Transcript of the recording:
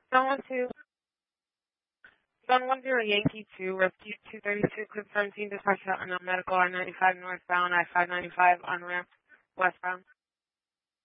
Zone 10 Yankee 2, Rescue 232, Clip 17, dispatch out on medical I-95 northbound, I-595 on ramp westbound.